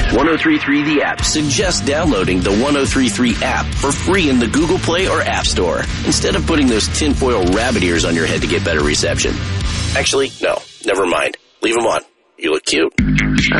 1033 The App suggests downloading the 1033 app for free in the Google Play or App Store instead of putting those tinfoil rabbit ears on your head to get better reception. Actually, no, never mind. Leave them on. You look cute.